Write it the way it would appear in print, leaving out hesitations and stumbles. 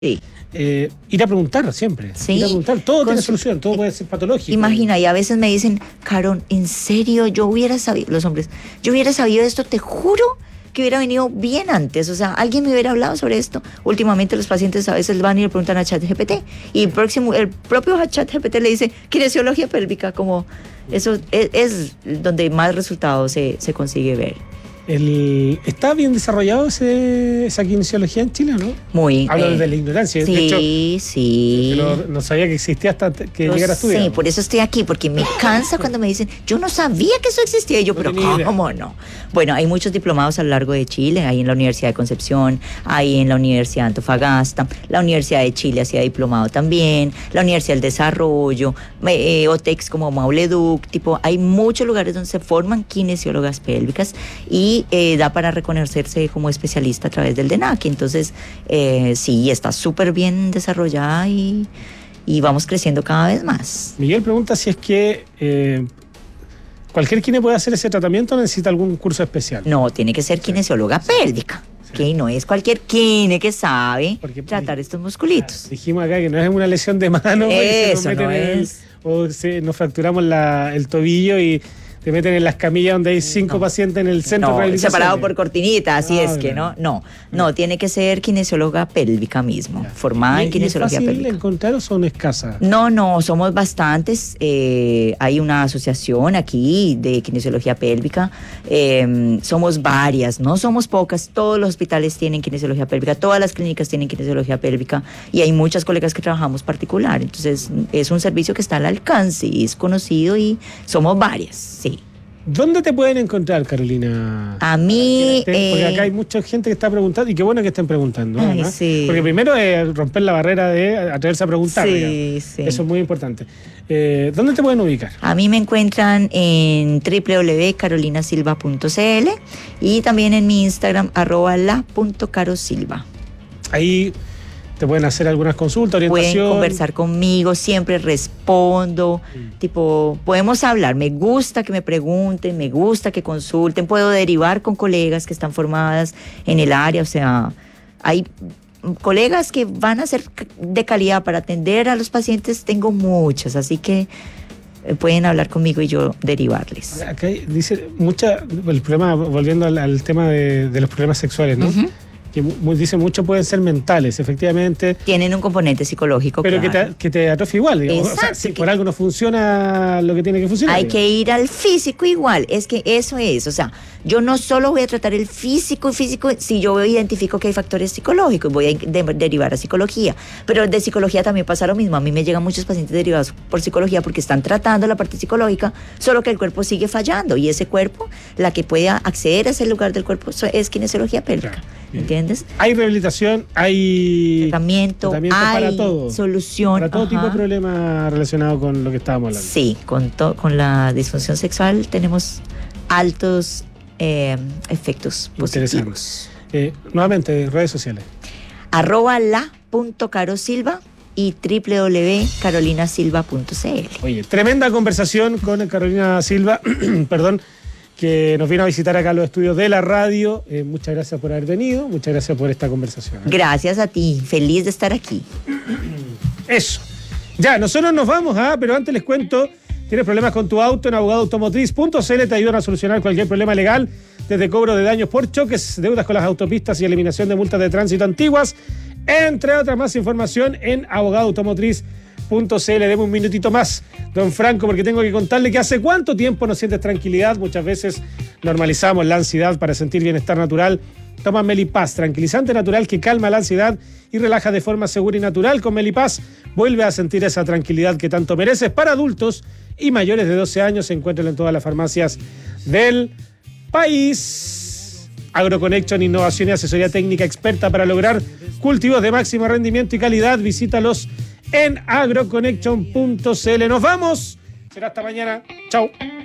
Sí. Ir a preguntar siempre. Sí. Ir a preguntar. Todo tiene solución, todo puede ser patológico. Imagina, y a veces me dicen, Carol, ¿en serio? Yo hubiera sabido, los hombres, yo hubiera sabido esto, te juro que hubiera venido bien antes. O sea, alguien me hubiera hablado sobre esto. Últimamente los pacientes a veces van y le preguntan a ChatGPT, y el propio ChatGPT le dice kinesiología pélvica, como eso es donde más resultados se consigue ver. ¿Está bien desarrollado esa kinesiología en Chile, no? Muy. Hablo desde la ignorancia. Sí, de hecho, sí. No sabía que existía hasta que llegara a estudiar. Sí, por eso estoy aquí, porque me cansa cuando me dicen, yo no sabía que eso existía. Y yo, pero ¿cómo no? Bueno, hay muchos diplomados a lo largo de Chile. Hay en la Universidad de Concepción, hay en la Universidad de Antofagasta, la Universidad de Chile hacía diplomado también, la Universidad del Desarrollo, OTEX como Mauleduc, hay muchos lugares donde se forman kinesiólogas pélvicas y da para reconocerse como especialista a través del DENAC. Entonces, sí, está súper bien desarrollada y vamos creciendo cada vez más. Miguel pregunta si es que cualquier kine puede hacer ese tratamiento o necesita algún curso especial. No, tiene que ser kinesióloga pélvica. Sí. Que no es cualquier kine que sabe tratar estos musculitos. Dijimos acá que no es una lesión de mano. Eso no es. Nos fracturamos el tobillo y te meten en las camillas donde hay 5 pacientes en el centro de rehabilitación. Separado por cortinita, así es que no, tiene que ser kinesióloga pélvica mismo, formada en kinesiología pélvica. ¿Es fácil encontrar o son escasas? No, somos bastantes. Hay una asociación aquí de kinesiología pélvica. Somos varias, no somos pocas. Todos los hospitales tienen kinesiología pélvica, todas las clínicas tienen kinesiología pélvica y hay muchas colegas que trabajamos particular. Entonces, es un servicio que está al alcance y es conocido y somos varias, sí. ¿Dónde te pueden encontrar, Carolina? A mí... Porque acá hay mucha gente que está preguntando y qué bueno que estén preguntando. Ay, sí. Porque primero es romper la barrera de atreverse a preguntar. Sí. Eso es muy importante. ¿Dónde te pueden ubicar? A mí me encuentran en www.carolinasilva.cl y también en mi Instagram @la.carosilva. Ahí te pueden hacer algunas consultas, orientación. Pueden conversar conmigo, siempre respondo. Podemos hablar. Me gusta que me pregunten, me gusta que consulten. Puedo derivar con colegas que están formadas en el área. O sea, hay colegas que van a ser de calidad para atender a los pacientes. Tengo muchas, así que pueden hablar conmigo y yo derivarles. Acá dice el problema, volviendo al tema de los problemas sexuales, ¿no? Uh-huh. Que dice mucho pueden ser mentales, efectivamente. Tienen un componente psicológico, pero claro. que te atrofia igual, digamos. Exacto, o sea, si por algo no funciona lo que tiene que funcionar. Hay que ir al físico igual, es que eso es, o sea, yo no solo voy a tratar el físico, si yo identifico que hay factores psicológicos, voy a derivar a psicología, pero de psicología también pasa lo mismo. A mí me llegan muchos pacientes derivados por psicología porque están tratando la parte psicológica, solo que el cuerpo sigue fallando, y ese cuerpo, la que puede acceder a ese lugar del cuerpo es kinesiología pélvica. Claro. ¿Entiendes? Hay rehabilitación, hay tratamiento hay para todo, solución. Para todo tipo de problemas relacionados con lo que estábamos hablando. Sí, con la disfunción sexual tenemos altos efectos positivos. Nuevamente, redes sociales. @la.carosilva y www.carolinasilva.cl. Oye, tremenda conversación con Carolina Silva, perdón, que nos vino a visitar acá a los estudios de la radio. Muchas gracias por haber venido, muchas gracias por esta conversación. Gracias a ti, feliz de estar aquí. Eso. Ya, nosotros nos vamos, pero antes les cuento, tienes problemas con tu auto, en abogadoautomotriz.cl te ayudan a solucionar cualquier problema legal, desde cobro de daños por choques, deudas con las autopistas y eliminación de multas de tránsito antiguas, entre otras más información en abogadoautomotriz.cl. Deme un minutito más, don Franco, porque tengo que contarle que hace cuánto tiempo no sientes tranquilidad. Muchas veces normalizamos la ansiedad para sentir bienestar natural. Toma Melipaz, tranquilizante natural que calma la ansiedad y relaja de forma segura y natural. Con Melipaz vuelve a sentir esa tranquilidad que tanto mereces. Para adultos y mayores de 12 años, se encuentran en todas las farmacias del país. AgroConnection, innovación y asesoría técnica experta para lograr cultivos de máximo rendimiento y calidad. Visítalos en agroconnection.cl. Nos vamos. Será hasta mañana. Chao.